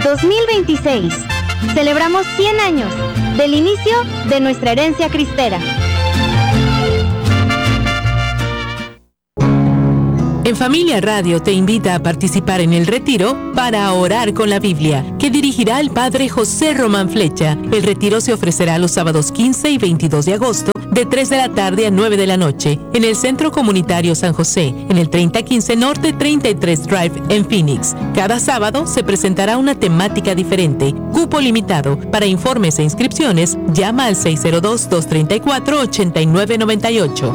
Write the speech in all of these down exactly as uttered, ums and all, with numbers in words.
dos mil veintiséis. Celebramos cien años del inicio de nuestra herencia cristera. En Familia Radio te invita a participar en el retiro para orar con la Biblia, que dirigirá el Padre José Román Flecha. El retiro se ofrecerá los sábados quince y veintidós de agosto, de tres de la tarde a nueve de la noche, en el Centro Comunitario San José, en el treinta quince Norte treinta y tres Drive, en Phoenix. Cada sábado se presentará una temática diferente, cupo limitado. Para informes e inscripciones, llama al seis cero dos, dos tres cuatro, ocho nueve nueve ocho.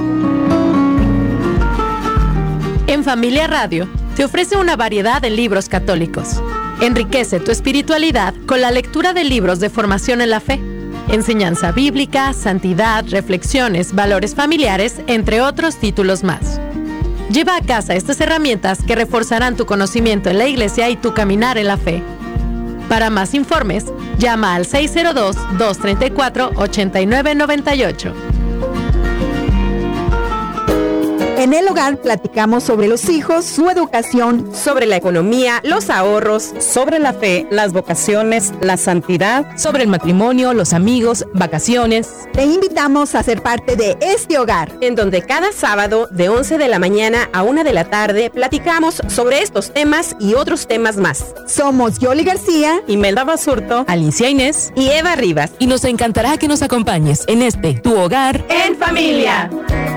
En Familia Radio te ofrece una variedad de libros católicos. Enriquece tu espiritualidad con la lectura de libros de formación en la fe, enseñanza bíblica, santidad, reflexiones, valores familiares, entre otros títulos más. Lleva a casa estas herramientas que reforzarán tu conocimiento en la Iglesia y tu caminar en la fe. Para más informes, llama al seis cero dos, dos tres cuatro, ocho nueve nueve ocho. En el hogar platicamos sobre los hijos, su educación, sobre la economía, los ahorros, sobre la fe, las vocaciones, la santidad, sobre el matrimonio, los amigos, vacaciones. Te invitamos a ser parte de este hogar, en donde cada sábado de once de la mañana a una de la tarde platicamos sobre estos temas y otros temas más. Somos Yoli García, Imelda Basurto, Alicia Inés y Eva Rivas. Y nos encantará que nos acompañes en este Tu Hogar en Familia.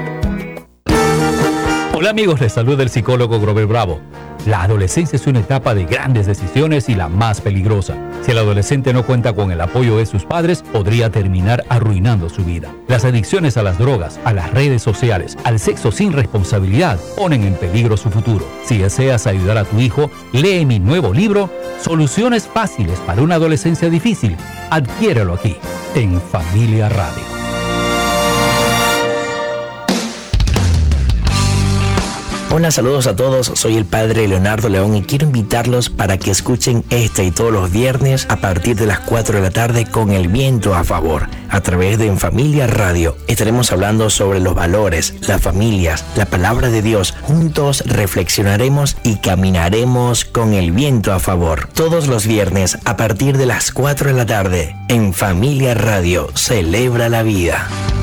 Hola amigos, les saluda el psicólogo Grover Bravo. La adolescencia es una etapa de grandes decisiones y la más peligrosa. Si el adolescente no cuenta con el apoyo de sus padres, podría terminar arruinando su vida. Las adicciones a las drogas, a las redes sociales, al sexo sin responsabilidad, ponen en peligro su futuro. Si deseas ayudar a tu hijo, lee mi nuevo libro, Soluciones Fáciles para una Adolescencia Difícil. Adquiérelo aquí, en Familia Radio. Hola, saludos a todos, soy el padre Leonardo León y quiero invitarlos para que escuchen este y todos los viernes a partir de las cuatro de la tarde con el viento a favor. A través de En Familia Radio estaremos hablando sobre los valores, las familias, la palabra de Dios. Juntos reflexionaremos y caminaremos con el viento a favor. Todos los viernes a partir de las cuatro de la tarde en Familia Radio, celebra la vida.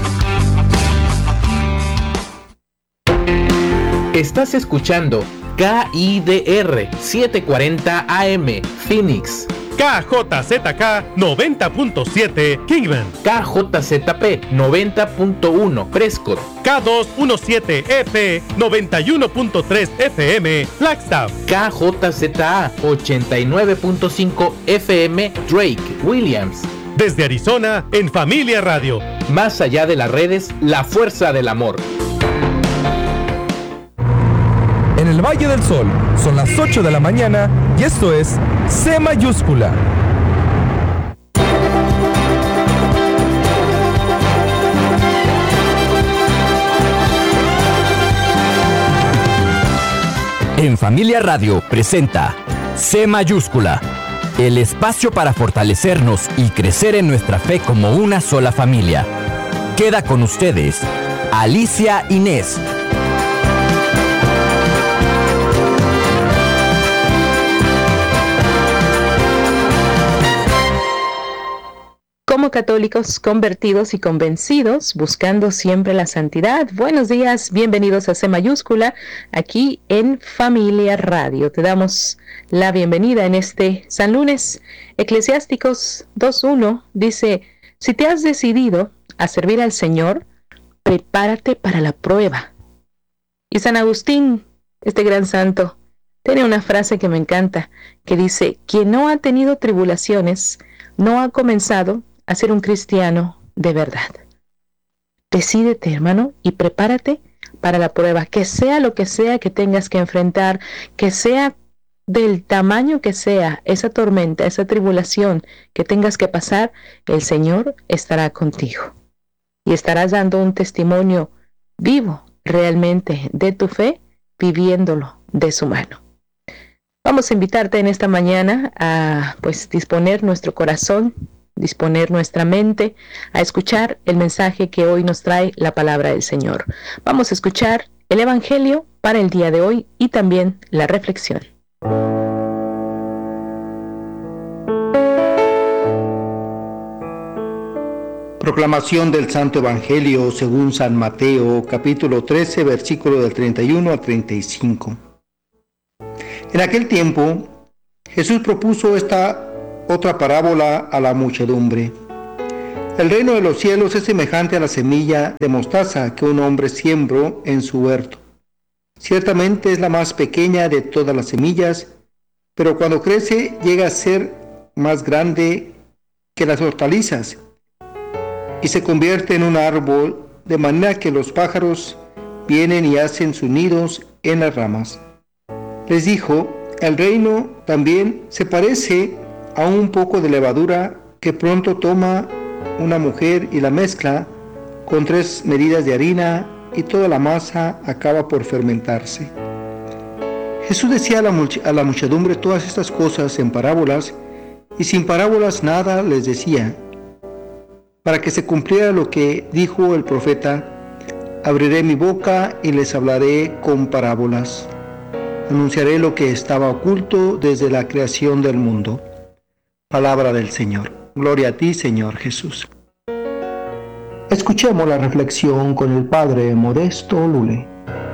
Estás escuchando K I D R setecientos cuarenta A M Phoenix, K J Z K noventa punto siete Kingman, K J Z P noventa punto uno Prescott, K doscientos diecisiete F noventa y uno punto tres F M Flagstaff, K J Z A ochenta y nueve punto cinco F M Drake Williams. Desde Arizona, en Familia Radio. Más allá de las redes, la fuerza del amor. En el Valle del Sol son las ocho de la mañana y esto es C mayúscula. En Familia Radio presenta C mayúscula, el espacio para fortalecernos y crecer en nuestra fe como una sola familia. Queda con ustedes, Alicia Inés. Como católicos convertidos y convencidos, buscando siempre la santidad. Buenos días, bienvenidos a C mayúscula, aquí en Familia Radio. Te damos la bienvenida en este San Lunes. Eclesiásticos dos uno dice, si te has decidido a servir al Señor, prepárate para la prueba. Y San Agustín, este gran santo, tiene una frase que me encanta, que dice, quien no ha tenido tribulaciones, no ha comenzado a ser un cristiano de verdad. Decídete, hermano, y prepárate para la prueba, que sea lo que sea que tengas que enfrentar, que sea del tamaño que sea esa tormenta, esa tribulación que tengas que pasar, el Señor estará contigo. Y estarás dando un testimonio vivo realmente de tu fe, viviéndolo de su mano. Vamos a invitarte en esta mañana a pues disponer nuestro corazón, disponer nuestra mente a escuchar el mensaje que hoy nos trae la palabra del Señor. Vamos a escuchar el Evangelio para el día de hoy y también la reflexión. Proclamación del Santo Evangelio según San Mateo, capítulo trece, versículo del treinta y uno al treinta y cinco. En aquel tiempo, Jesús propuso esta otra parábola a la muchedumbre. El reino de los cielos es semejante a la semilla de mostaza que un hombre sembró en su huerto. Ciertamente es la más pequeña de todas las semillas, pero cuando crece llega a ser más grande que las hortalizas y se convierte en un árbol, de manera que los pájaros vienen y hacen sus nidos en las ramas. Les dijo, el reino también se parece a un poco de levadura que pronto toma una mujer y la mezcla con tres medidas de harina y toda la masa acaba por fermentarse. Jesús decía a la, much- a la muchedumbre todas estas cosas en parábolas, y sin parábolas nada les decía, para que se cumpliera lo que dijo el profeta: abriré mi boca y les hablaré con parábolas. Anunciaré lo que estaba oculto desde la creación del mundo. Palabra del Señor. Gloria a ti, Señor Jesús. Escuchemos la reflexión con el Padre Modesto Lule.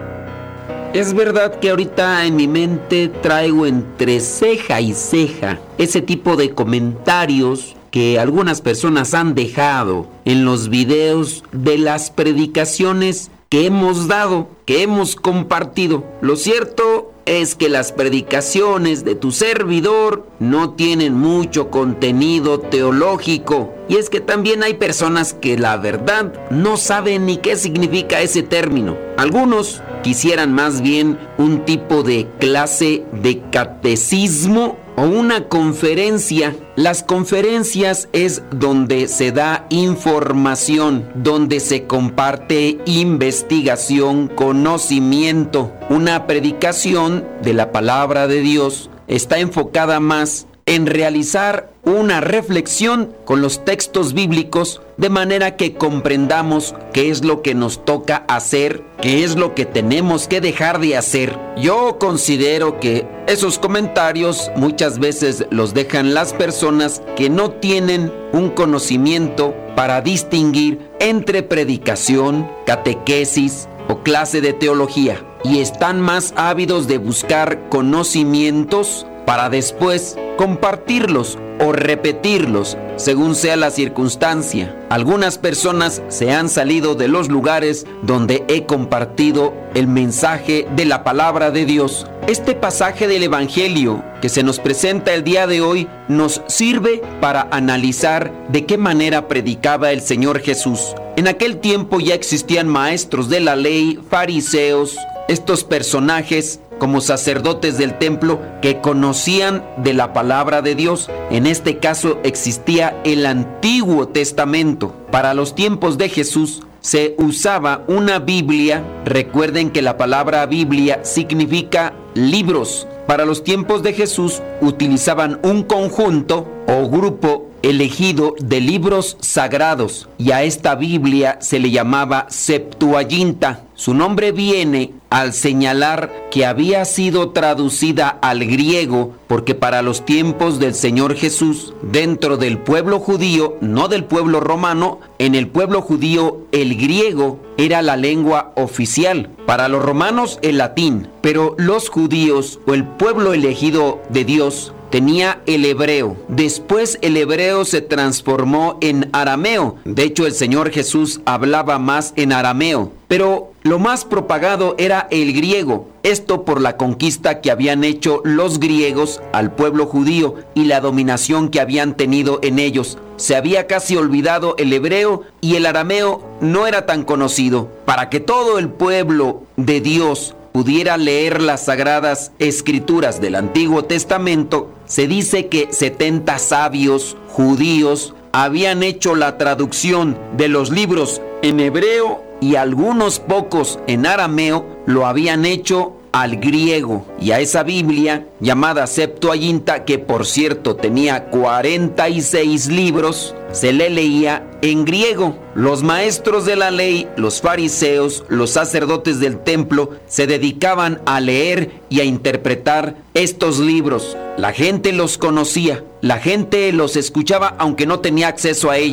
Es verdad que ahorita en mi mente traigo entre ceja y ceja ese tipo de comentarios que algunas personas han dejado en los videos de las predicaciones que hemos dado, que hemos compartido. Lo cierto es que las predicaciones de tu servidor no tienen mucho contenido teológico. Y es que también hay personas que la verdad no saben ni qué significa ese término. Algunos quisieran más bien un tipo de clase de catecismo o una conferencia. Las conferencias es donde se da información, donde se comparte investigación, conocimiento. Una predicación de la palabra de Dios está enfocada más en realizar una reflexión con los textos bíblicos, de manera que comprendamos qué es lo que nos toca hacer, qué es lo que tenemos que dejar de hacer. Yo considero que esos comentarios muchas veces los dejan las personas que no tienen un conocimiento para distinguir entre predicación, catequesis o clase de teología, y están más ávidos de buscar conocimientos para después compartirlos o repetirlos según sea la circunstancia. Algunas personas se han salido de los lugares donde he compartido el mensaje de la palabra de Dios. Este pasaje del Evangelio que se nos presenta el día de hoy nos sirve para analizar de qué manera predicaba el Señor Jesús. En aquel tiempo ya existían maestros de la ley, fariseos, estos personajes como sacerdotes del templo que conocían de la palabra de Dios. En este caso existía el Antiguo Testamento. Para los tiempos de Jesús se usaba una Biblia. Recuerden que la palabra Biblia significa libros. Para los tiempos de Jesús utilizaban un conjunto o grupo elegido de libros sagrados, y a esta Biblia se le llamaba Septuaginta. Su nombre viene al señalar que había sido traducida al griego, porque para los tiempos del Señor Jesús, dentro del pueblo judío, no del pueblo romano, en el pueblo judío el griego era la lengua oficial, para los romanos el latín, pero los judíos o el pueblo elegido de Dios tenía el hebreo. Después el hebreo se transformó en arameo. De hecho, el Señor Jesús hablaba más en arameo, pero lo más propagado era el griego. Esto por la conquista que habían hecho los griegos al pueblo judío y la dominación que habían tenido en ellos. Se había casi olvidado el hebreo y el arameo no era tan conocido. Para que todo el pueblo de Dios pudiera leer las sagradas escrituras del Antiguo Testamento, se dice que setenta sabios judíos habían hecho la traducción de los libros en hebreo y algunos pocos en arameo lo habían hecho al griego. Y a esa Biblia llamada Septuaginta, que por cierto tenía cuarenta y seis libros, se le leía en griego. Los maestros de la ley, los fariseos, los sacerdotes del templo se dedicaban a leer y a interpretar estos libros. La gente los conocía, la gente los escuchaba aunque no tenía acceso a ellos.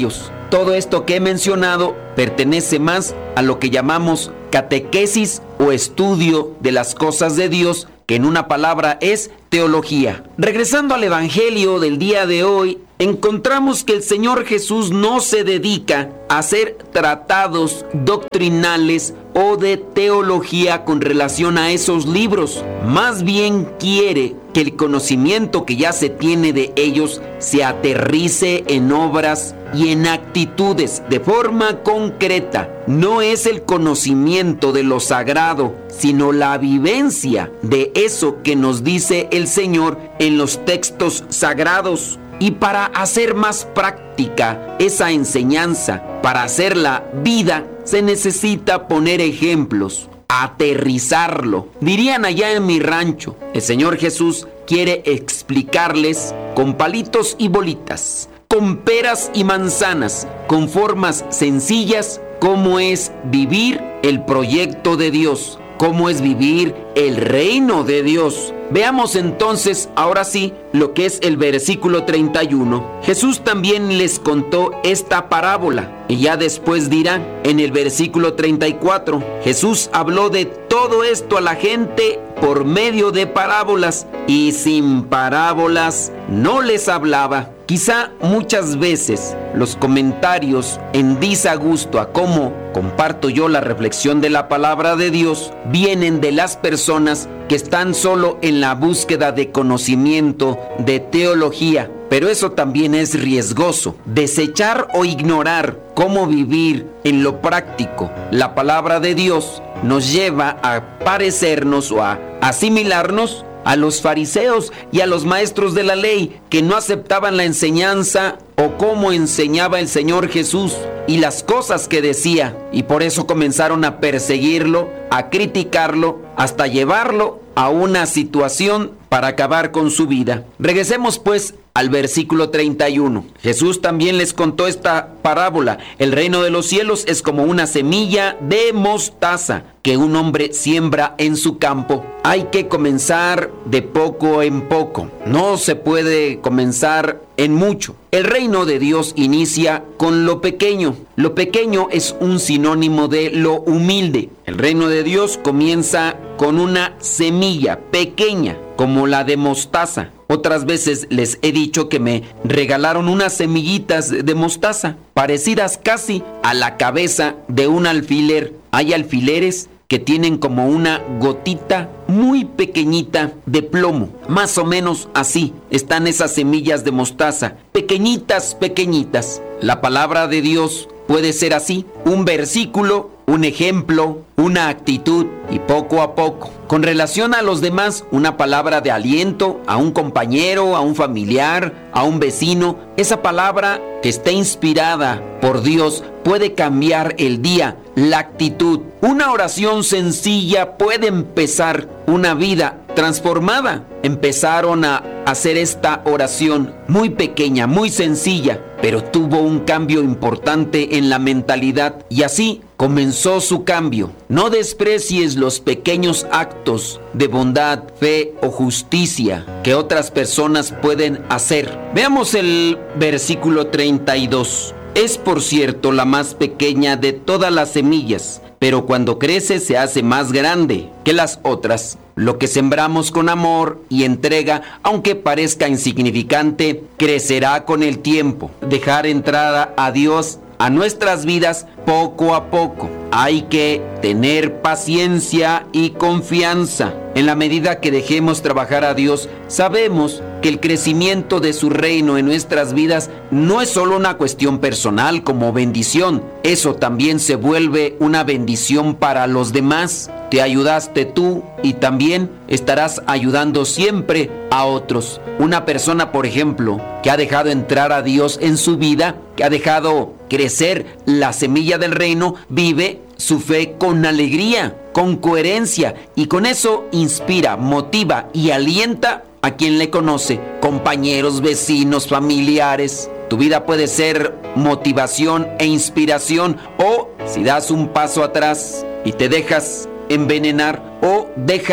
Todo esto que he mencionado pertenece más a lo que llamamos catequesis o estudio de las cosas de Dios, que en una palabra es teología. Regresando al Evangelio del día de hoy, encontramos que el Señor Jesús no se dedica a hacer tratados doctrinales o de teología con relación a esos libros. Más bien quiere que el conocimiento que ya se tiene de ellos se aterrice en obras y en actitudes de forma concreta. No es el conocimiento de lo sagrado, sino la vivencia de eso que nos dice el Señor en los textos sagrados. Y para hacer más práctica esa enseñanza, para hacerla vida, se necesita poner ejemplos, aterrizarlo. Dirían allá en mi rancho, el Señor Jesús quiere explicarles con palitos y bolitas, con peras y manzanas, con formas sencillas, cómo es vivir el proyecto de Dios, cómo es vivir el reino de Dios. Veamos entonces, ahora sí, lo que es el versículo treinta y uno. Jesús también les contó esta parábola, y ya después dirá en el versículo treinta y cuatro, Jesús habló de todo esto a la gente por medio de parábolas, y sin parábolas no les hablaba. Quizá muchas veces los comentarios en disagusto a cómo comparto yo la reflexión de la palabra de Dios vienen de las personas que están solo en la búsqueda de conocimiento, de teología. Pero eso también es riesgoso. Desechar o ignorar cómo vivir en lo práctico la palabra de Dios nos lleva a parecernos o a asimilarnos a los fariseos y a los maestros de la ley, que no aceptaban la enseñanza o cómo enseñaba el Señor Jesús y las cosas que decía, y por eso comenzaron a perseguirlo, a criticarlo, hasta llevarlo a una situación para acabar con su vida. Regresemos pues al versículo treinta y uno. Jesús también les contó esta parábola. El reino de los cielos es como una semilla de mostaza que un hombre siembra en su campo. Hay que comenzar de poco en poco. No se puede comenzar en mucho. El reino de Dios inicia con lo pequeño. Lo pequeño es un sinónimo de lo humilde. El reino de Dios comienza con una semilla pequeña, como la de mostaza. Otras veces les he dicho que me regalaron unas semillitas de mostaza, parecidas casi a la cabeza de un alfiler. Hay alfileres que tienen como una gotita muy pequeñita de plomo. Más o menos así están esas semillas de mostaza, pequeñitas, pequeñitas. La palabra de Dios puede ser así, un versículo, un ejemplo, una actitud, y poco a poco, con relación a los demás, una palabra de aliento a un compañero, a un familiar, a un vecino. Esa palabra que esté inspirada por Dios puede cambiar el día, la actitud. Una oración sencilla puede empezar una vida transformada. Empezaron a hacer esta oración muy pequeña, muy sencilla, pero tuvo un cambio importante en la mentalidad, y así comenzó su cambio. No desprecies los pequeños actos de bondad, fe o justicia que otras personas pueden hacer. Veamos el versículo treinta y dos. Es, por cierto, la más pequeña de todas las semillas, pero cuando crece se hace más grande que las otras. Lo que sembramos con amor y entrega, aunque parezca insignificante, crecerá con el tiempo. Dejar entrar a Dios a nuestras vidas poco a poco. Hay que tener paciencia y confianza. En la medida que dejemos trabajar a Dios, sabemos que el crecimiento de su reino en nuestras vidas no es solo una cuestión personal como bendición. Eso también se vuelve una bendición para los demás. Te ayudaste tú y también estarás ayudando siempre a otros. Una persona, por ejemplo, que ha dejado entrar a Dios en su vida, que ha dejado crecer la semilla del reino, vive su fe con alegría, con coherencia, y con eso inspira, motiva y alienta a quien le conoce, compañeros, vecinos, familiares. Tu vida puede ser motivación e inspiración, o si das un paso atrás y te dejas envenenar o dejas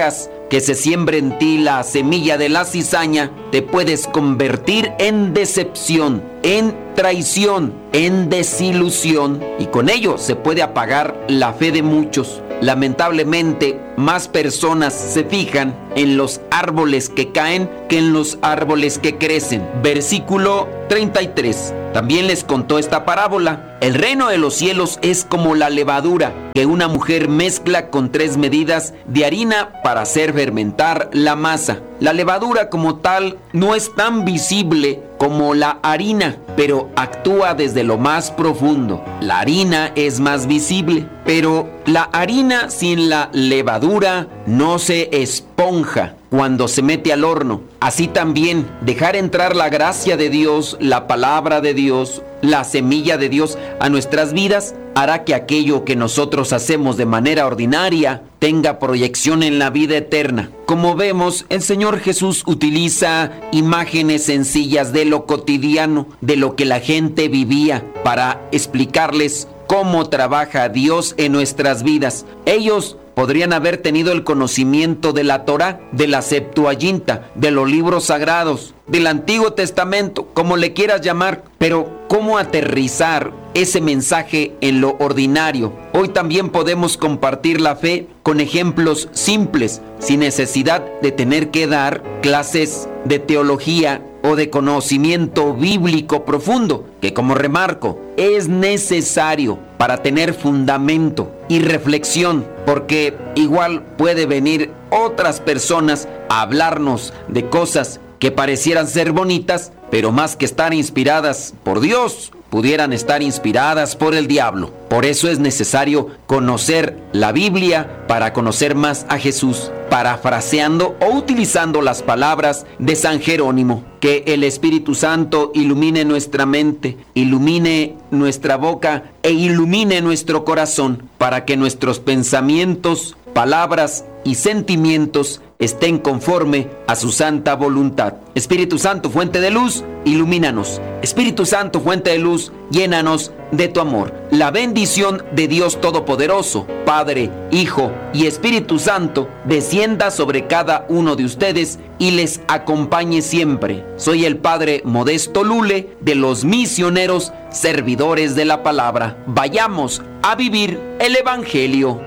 que se siembre en ti la semilla de la cizaña, te puedes convertir en decepción, en traición, en desilusión, y con ello se puede apagar la fe de muchos. Lamentablemente, más personas se fijan en los árboles que caen que en los árboles que crecen. Versículo treinta y tres. También les contó esta parábola. El reino de los cielos es como la levadura que una mujer mezcla con tres medidas de harina para hacer fermentar la masa. La levadura como tal no es tan visible como la harina, pero actúa desde lo más profundo. La harina es más visible, pero la harina sin la levadura no se esponja cuando se mete al horno. Así también, dejar entrar la gracia de Dios, la palabra de Dios, la semilla de Dios a nuestras vidas, hará que aquello que nosotros hacemos de manera ordinaria tenga proyección en la vida eterna. Como vemos, el Señor Jesús utiliza imágenes sencillas de lo cotidiano, de lo que la gente vivía, para explicarles cómo trabaja Dios en nuestras vidas. Ellos podrían haber tenido el conocimiento de la Torá, de la Septuaginta, de los libros sagrados, del Antiguo Testamento, como le quieras llamar, pero ¿cómo aterrizar ese mensaje en lo ordinario? Hoy también podemos compartir la fe con ejemplos simples, sin necesidad de tener que dar clases de teología o de conocimiento bíblico profundo, que como remarco, es necesario para tener fundamento y reflexión, porque igual puede venir otras personas a hablarnos de cosas que parecieran ser bonitas, pero más que estar inspiradas por Dios, pudieran estar inspiradas por el diablo. Por eso es necesario conocer la Biblia para conocer más a Jesús, parafraseando o utilizando las palabras de San Jerónimo. Que el Espíritu Santo ilumine nuestra mente, ilumine nuestra boca e ilumine nuestro corazón, para que nuestros pensamientos, palabras y sentimientos estén conforme a su santa voluntad. Espíritu Santo, fuente de luz, ilumínanos. Espíritu Santo, fuente de luz, llénanos de tu amor. La bendición de Dios Todopoderoso, Padre, Hijo y Espíritu Santo, descienda sobre cada uno de ustedes y les acompañe siempre. Soy el Padre Modesto Lule, de los misioneros servidores de la palabra. Vayamos a vivir el Evangelio.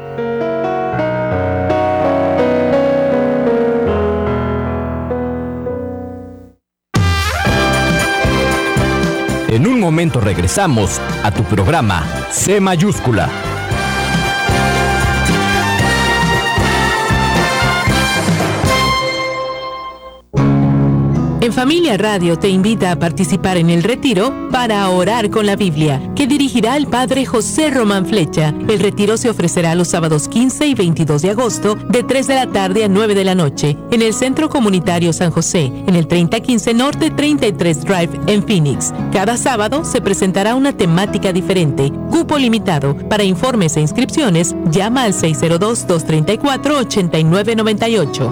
En un momento regresamos a tu programa C Mayúscula. En Familia Radio te invita a participar en el retiro para orar con la Biblia, que dirigirá el Padre José Román Flecha. El retiro se ofrecerá los sábados quince y veintidós de agosto, de tres de la tarde a nueve de la noche, en el Centro Comunitario San José, en el treinta quince Norte treinta y tres Drive, en Phoenix. Cada sábado se presentará una temática diferente, cupo limitado. Para informes e inscripciones, llama al seis cero dos, dos tres cuatro, ocho nueve nueve ocho.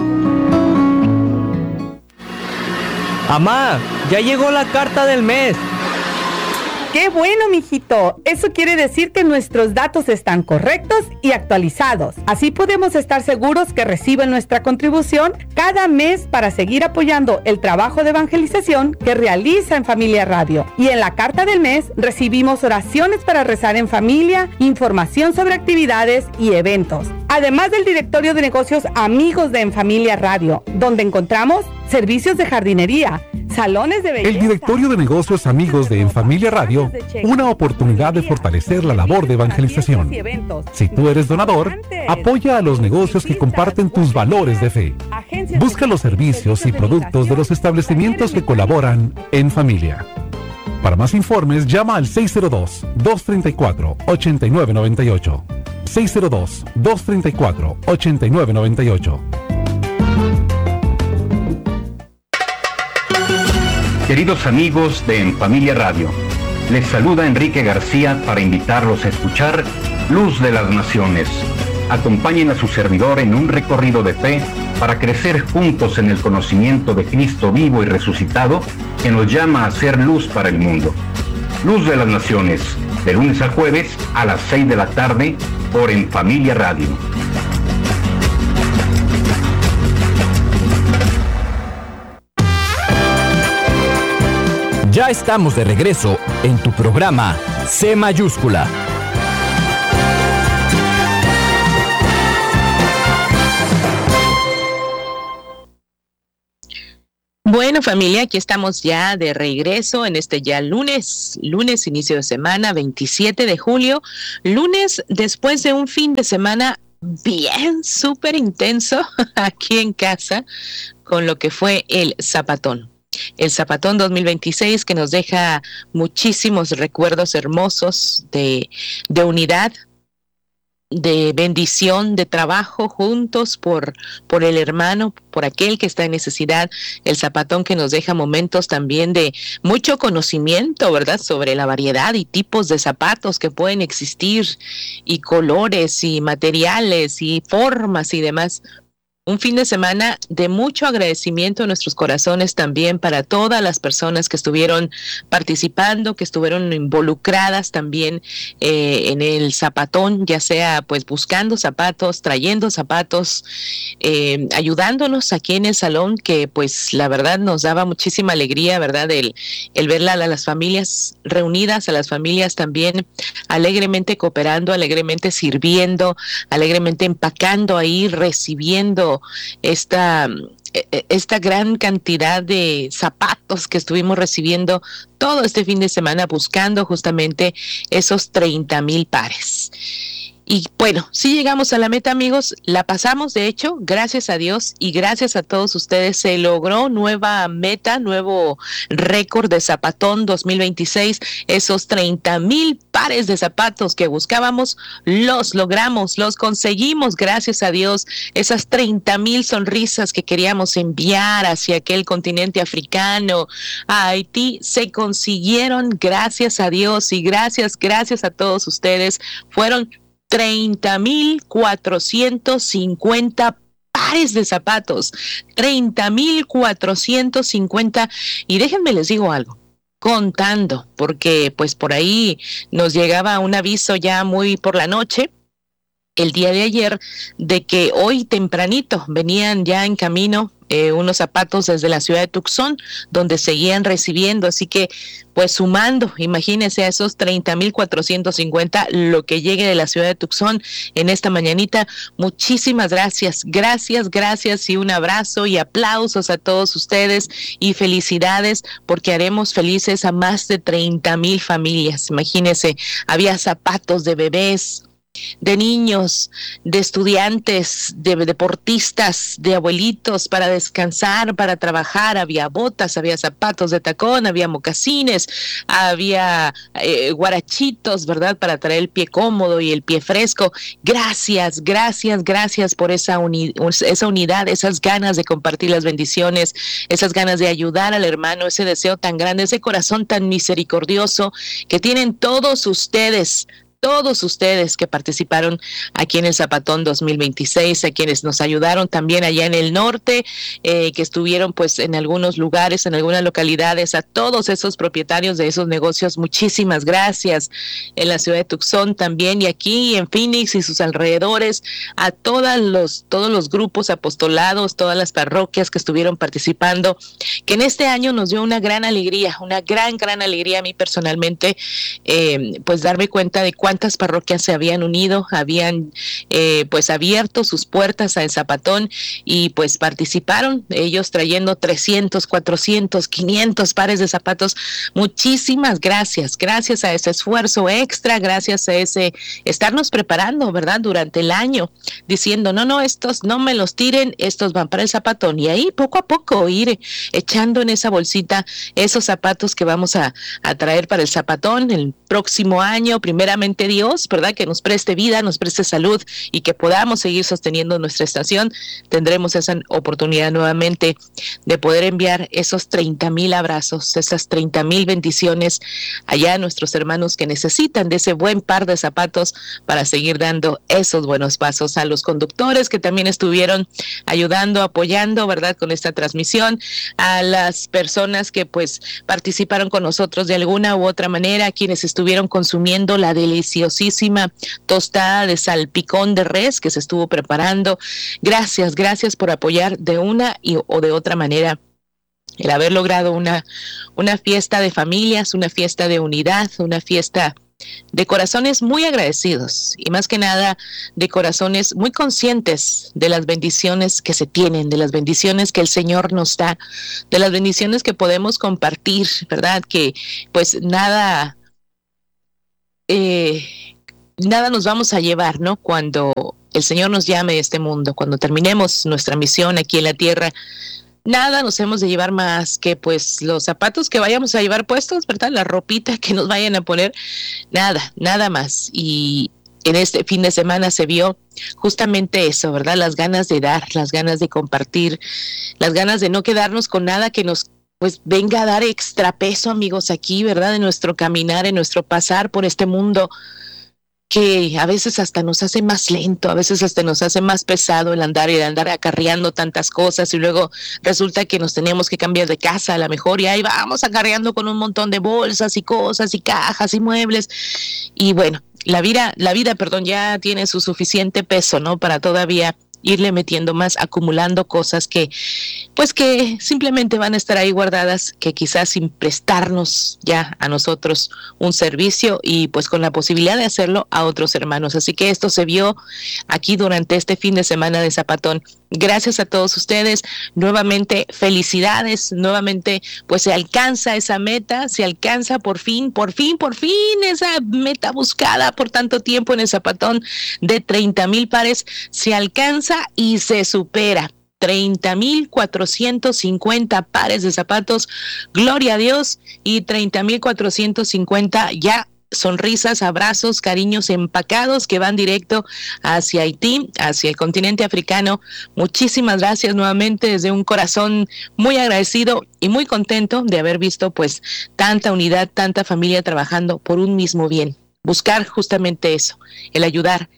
Amá, ya llegó la carta del mes. ¡Qué bueno, mijito! Eso quiere decir que nuestros datos están correctos y actualizados. Así podemos estar seguros que reciben nuestra contribución cada mes para seguir apoyando el trabajo de evangelización que realiza en Familia Radio. Y en la carta del mes recibimos oraciones para rezar en familia, información sobre actividades y eventos. Además del directorio de negocios Amigos de En Familia Radio, donde encontramos servicios de jardinería, salones de belleza. El directorio de negocios Amigos de En Familia Radio, una oportunidad de fortalecer la labor de evangelización. Si tú eres donador, apoya a los negocios que comparten tus valores de fe. Busca los servicios y productos de los establecimientos que colaboran en familia. Para más informes, llama al seis cero dos, dos tres cuatro, ocho nueve nueve ocho. seis cero dos, dos tres cuatro, ocho nueve nueve ocho. Queridos amigos de En Familia Radio, les saluda Enrique García para invitarlos a escuchar Luz de las Naciones. Acompañen a su servidor en un recorrido de fe para crecer juntos en el conocimiento de Cristo vivo y resucitado, que nos llama a ser luz para el mundo. Luz de las Naciones, de lunes a jueves a las seis de la tarde por En Familia Radio. Ya estamos de regreso en tu programa C mayúscula. Bueno, familia, aquí estamos ya de regreso en este ya lunes, lunes inicio de semana, veintisiete de julio, lunes después de un fin de semana bien súper intenso aquí en casa con lo que fue el Zapatón. El Zapatón dos mil veintiséis, que nos deja muchísimos recuerdos hermosos de, de unidad, de bendición, de trabajo juntos por, por el hermano, por aquel que está en necesidad. El Zapatón que nos deja momentos también de mucho conocimiento, ¿verdad?, sobre la variedad y tipos de zapatos que pueden existir, y colores y materiales y formas y demás. Un fin de semana de mucho agradecimiento en nuestros corazones también para todas las personas que estuvieron participando, que estuvieron involucradas también eh, en el Zapatón, ya sea pues buscando zapatos, trayendo zapatos, eh, ayudándonos aquí en el salón, que pues la verdad nos daba muchísima alegría, ¿verdad? El, el ver a las familias reunidas, a las familias también alegremente cooperando, alegremente sirviendo, alegremente empacando ahí, recibiendo esta, esta gran cantidad de zapatos que estuvimos recibiendo todo este fin de semana, buscando justamente esos treinta mil pares. Y bueno, sí llegamos a la meta, amigos, la pasamos, de hecho, gracias a Dios y gracias a todos ustedes, se logró nueva meta, nuevo récord de Zapatón dos mil veintiséis, esos treinta mil pares de zapatos que buscábamos, los logramos, los conseguimos, gracias a Dios, esas treinta mil sonrisas que queríamos enviar hacia aquel continente africano, a Haití, se consiguieron, gracias a Dios, y gracias, gracias a todos ustedes, fueron treinta mil cuatrocientos cincuenta pares de zapatos, treinta mil cuatrocientos cincuenta, y déjenme les digo algo, contando, porque pues por ahí nos llegaba un aviso ya muy por la noche, el día de ayer, de que hoy tempranito venían ya en camino eh, unos zapatos desde la ciudad de Tucson, donde seguían recibiendo, así que pues sumando, imagínense a esos treinta mil cuatrocientos cincuenta, lo que llegue de la ciudad de Tucson en esta mañanita. Muchísimas gracias, gracias, gracias, y un abrazo y aplausos a todos ustedes y felicidades, porque haremos felices a más de treinta mil familias. Imagínense, había zapatos de bebés, de niños, de estudiantes, de deportistas, de abuelitos, para descansar, para trabajar, había botas, había zapatos de tacón, había mocasines, había eh, guarachitos, ¿verdad?, para traer el pie cómodo y el pie fresco. Gracias, gracias, gracias por esa, uni- esa unidad, esas ganas de compartir las bendiciones, esas ganas de ayudar al hermano, ese deseo tan grande, ese corazón tan misericordioso que tienen todos ustedes, todos ustedes que participaron aquí en el Zapatón dos mil veintiséis, a quienes nos ayudaron también allá en el norte, eh, que estuvieron pues en algunos lugares, en algunas localidades, a todos esos propietarios de esos negocios, muchísimas gracias. En la ciudad de Tucson también, y aquí en Phoenix y sus alrededores, a todos los, todos los grupos apostolados, todas las parroquias que estuvieron participando, que en este año nos dio una gran alegría, una gran, gran alegría a mí personalmente, eh, pues darme cuenta de cuántas parroquias se habían unido, habían eh, pues abierto sus puertas al Zapatón y pues participaron, ellos trayendo trescientos, cuatrocientos, quinientos pares de zapatos. Muchísimas gracias, gracias a ese esfuerzo extra, gracias a ese estarnos preparando, ¿verdad?, durante el año, diciendo, no, no, estos no me los tiren, estos van para el Zapatón, y ahí poco a poco ir echando en esa bolsita esos zapatos que vamos a, a traer para el Zapatón el próximo año, primeramente Dios, ¿verdad?, que nos preste vida, nos preste salud y que podamos seguir sosteniendo nuestra estación. Tendremos esa oportunidad nuevamente de poder enviar esos treinta mil abrazos, esas treinta mil bendiciones allá a nuestros hermanos que necesitan de ese buen par de zapatos para seguir dando esos buenos pasos. A los conductores que también estuvieron ayudando, apoyando, ¿verdad?, con esta transmisión, a las personas que pues participaron con nosotros de alguna u otra manera, quienes estuvieron consumiendo la deliciosísima tostada de salpicón de res que se estuvo preparando. Gracias, gracias por apoyar de una y, o de otra manera el haber logrado una, una fiesta de familias, una fiesta de unidad, una fiesta de corazones muy agradecidos y más que nada de corazones muy conscientes de las bendiciones que se tienen, de las bendiciones que el Señor nos da, de las bendiciones que podemos compartir, ¿verdad? Que pues nada, eh, nada nos vamos a llevar, ¿no? Cuando el Señor nos llame de este mundo, cuando terminemos nuestra misión aquí en la tierra, nada nos hemos de llevar más que pues los zapatos que vayamos a llevar puestos, ¿verdad? La ropita que nos vayan a poner, nada, nada más. Y en este fin de semana se vio justamente eso, ¿verdad? Las ganas de dar, las ganas de compartir, las ganas de no quedarnos con nada que nos pues venga a dar extra peso, amigos, aquí, ¿verdad? En nuestro caminar, en nuestro pasar por este mundo, que a veces hasta nos hace más lento, a veces hasta nos hace más pesado el andar y el andar acarreando tantas cosas y luego resulta que nos tenemos que cambiar de casa a lo mejor y ahí vamos acarreando con un montón de bolsas y cosas y cajas y muebles y bueno, la vida, la vida, perdón, ya tiene su suficiente peso, ¿no? Para todavía irle metiendo más, acumulando cosas que, pues que simplemente van a estar ahí guardadas, que quizás sin prestarnos ya a nosotros un servicio y pues con la posibilidad de hacerlo a otros hermanos. Así que esto se vio aquí durante este fin de semana de Zapatón. Gracias a todos ustedes, nuevamente felicidades, nuevamente pues se alcanza esa meta, se alcanza por fin, por fin, por fin esa meta buscada por tanto tiempo en el Zapatón de treinta mil pares, se alcanza y se supera. treinta mil cuatrocientos cincuenta pares de zapatos, gloria a Dios, y treinta mil cuatrocientos cincuenta ya sonrisas, abrazos, cariños empacados que van directo hacia Haití, hacia el continente africano. Muchísimas gracias nuevamente desde un corazón muy agradecido y muy contento de haber visto pues tanta unidad, tanta familia trabajando por un mismo bien. Buscar justamente eso, el ayudar,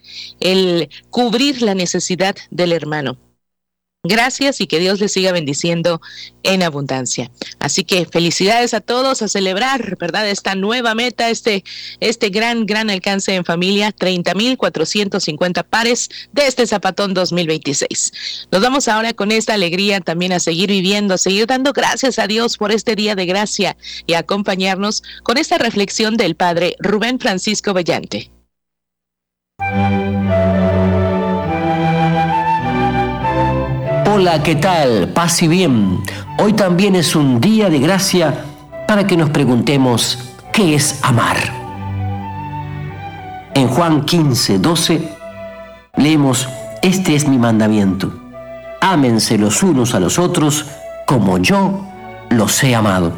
el cubrir la necesidad del hermano. Gracias y que Dios les siga bendiciendo en abundancia. Así que felicidades a todos, a celebrar, ¿verdad? Esta nueva meta, este, este gran, gran alcance en familia, treinta mil cuatrocientos cincuenta pares de este Zapatón dos mil veintiséis. Nos vamos ahora con esta alegría también a seguir viviendo, a seguir dando gracias a Dios por este día de gracia y a acompañarnos con esta reflexión del Padre Rubén Francisco Bellante. Hola, ¿qué tal? Paz y bien. Hoy también es un día de gracia para que nos preguntemos ¿qué es amar? En Juan quince, doce leemos: este es mi mandamiento, ámense los unos a los otros como yo los he amado.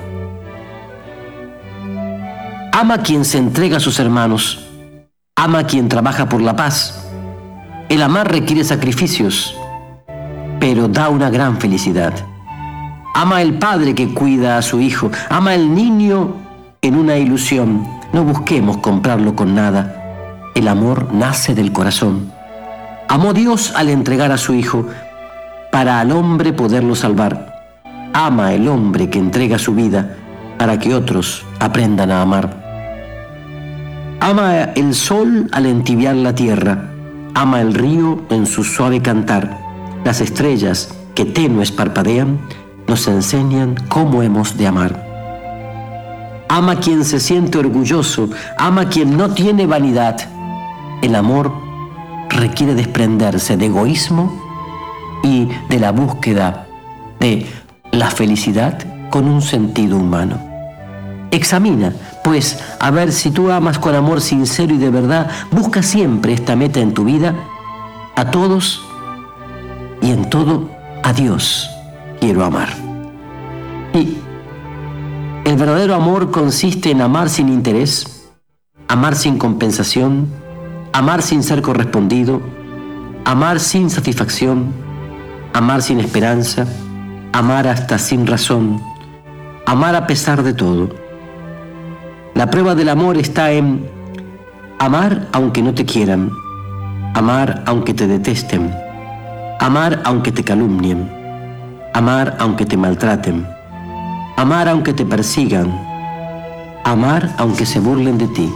Ama a quien se entrega a sus hermanos, ama a quien trabaja por la paz. El amar requiere sacrificios, pero da una gran felicidad. Ama al padre que cuida a su hijo, ama al niño en una ilusión. No busquemos comprarlo con nada. El amor nace del corazón. Amó Dios al entregar a su hijo para al hombre poderlo salvar. Ama el hombre que entrega su vida para que otros aprendan a amar. Ama el sol al entibiar la tierra. Ama el río en su suave cantar. Las estrellas que tenues parpadean nos enseñan cómo hemos de amar. Ama a quien se siente orgulloso, ama a quien no tiene vanidad. El amor requiere desprenderse de egoísmo y de la búsqueda de la felicidad con un sentido humano. Examina, pues, a ver si tú amas con amor sincero y de verdad. Busca siempre esta meta en tu vida. A todos y en todo, a Dios quiero amar. Y el verdadero amor consiste en amar sin interés, amar sin compensación, amar sin ser correspondido, amar sin satisfacción, amar sin esperanza, amar hasta sin razón, amar a pesar de todo. La prueba del amor está en amar aunque no te quieran, amar aunque te detesten, amar aunque te calumnien, amar aunque te maltraten, amar aunque te persigan, amar aunque se burlen de ti.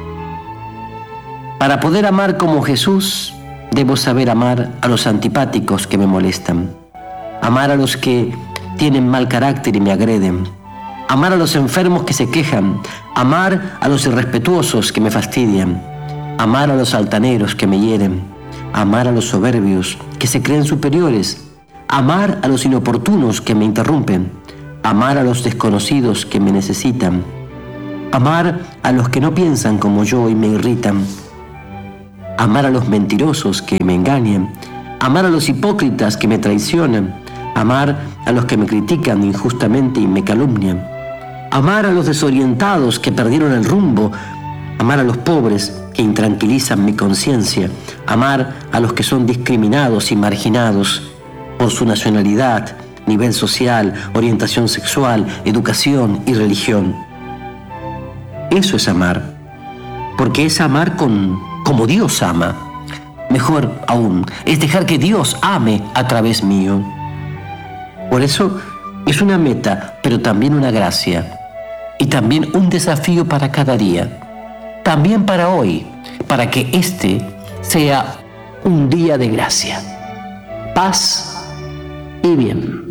Para poder amar como Jesús, debo saber amar a los antipáticos que me molestan, amar a los que tienen mal carácter y me agreden. Amar a los enfermos que se quejan. Amar a los irrespetuosos que me fastidian. Amar a los altaneros que me hieren. Amar a los soberbios que se creen superiores. Amar a los inoportunos que me interrumpen. Amar a los desconocidos que me necesitan. Amar a los que no piensan como yo y me irritan. Amar a los mentirosos que me engañan. Amar a los hipócritas que me traicionan. Amar a los que me critican injustamente y me calumnian. Amar a los desorientados que perdieron el rumbo. Amar a los pobres que intranquilizan mi conciencia. Amar a los que son discriminados y marginados por su nacionalidad, nivel social, orientación sexual, educación y religión. Eso es amar, porque es amar con, como Dios ama. Mejor aún, es dejar que Dios ame a través mío. Por eso es una meta, pero también una gracia. Y también un desafío para cada día. También para hoy, para que este sea un día de gracia. Paz y bien.